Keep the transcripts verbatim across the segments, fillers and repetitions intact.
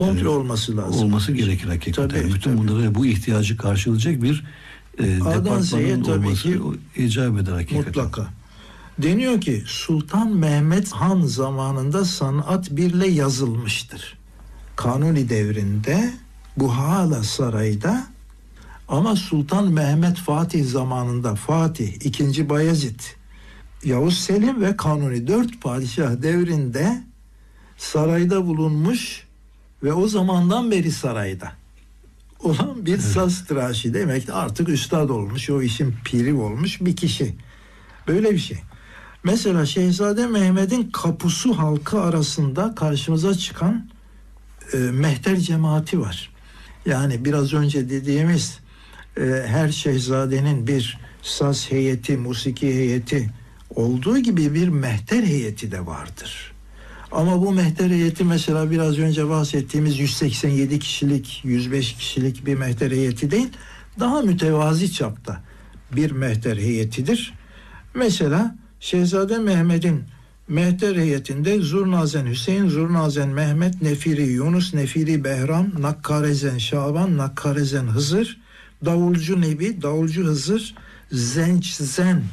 komple olması lazım. Olması gerekir hakikaten. Tabii, Bütün tabii. bunları, bu ihtiyacı karşılayacak bir e, departmanın olması ki, icap eder hakikaten. Mutlaka. Deniyor ki Sultan Mehmet Han zamanında sanat birle yazılmıştır. Kanuni devrinde bu hala sarayda, ama Sultan Mehmet Fatih zamanında Fatih, ikinci Bayezid, Yavuz Selim ve Kanuni dört padişah devrinde sarayda bulunmuş ve o zamandan beri sarayda olan bir saz tıraşı, demek ki artık üstad olmuş, o işin piri olmuş bir kişi. Böyle bir şey. Mesela Şehzade Mehmet'in kapusu halkı arasında karşımıza çıkan e, mehter cemaati var. Yani biraz önce dediğimiz e, her şehzadenin bir saz heyeti, musiki heyeti olduğu gibi bir mehter heyeti de vardır. Ama bu mehter heyeti mesela biraz önce bahsettiğimiz yüz seksen yedi kişilik, yüz beş kişilik bir mehter heyeti değil, daha mütevazi çapta bir mehter heyetidir. Mesela Şehzade Mehmet'in mehter heyetinde Zurnazen Hüseyin, Zurnazen Mehmet, Nefiri Yunus, Nefiri Behram, Nakkarezen Şaban, Nakkarezen Hızır, Davulcu Nebi, Davulcu Hızır, Zençzen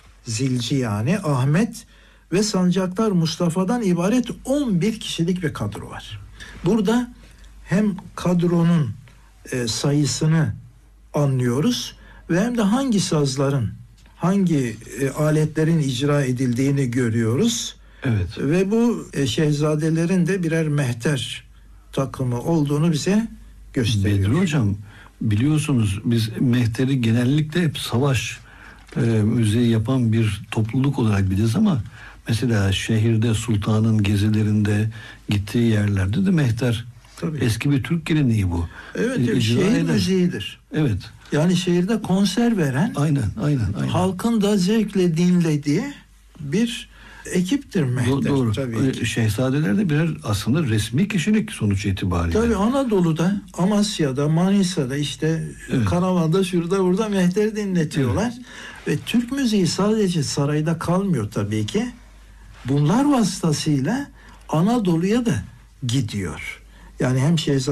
Zilci yani Ahmet ve Sancaktar Mustafa'dan ibaret on bir kişilik bir kadro var. Burada hem kadronun e, sayısını anlıyoruz ve hem de hangi sazların, hangi e, aletlerin icra edildiğini görüyoruz. Evet. Ve bu e, şehzadelerin de birer mehter takımı olduğunu bize gösteriyor. Bedri Hocam, biliyorsunuz biz mehteri genellikle hep savaş e, müziği yapan bir topluluk olarak biliriz, ama mesela şehirde sultanın gezilerinde gittiği yerlerde de mehter, tabii, eski bir Türk geleneği bu. Evet, E, evet şehir eder. müziğidir. Evet. Yani şehirde konser veren, aynen, aynen, aynen. halkın da zevkle dinlediği bir ekiptir mehter. Do- doğru. Tabii ki. Şehzadeler de birer aslında resmi kişilik sonuç itibariyle. Tabii Anadolu'da, Amasya'da, Manisa'da, işte evet, Karaman'da, şurada burada mehteri dinletiyorlar. Evet. Ve Türk müziği sadece sarayda kalmıyor tabii ki. Bunlar vasıtasıyla Anadolu'ya da gidiyor. Yani hem Şehzade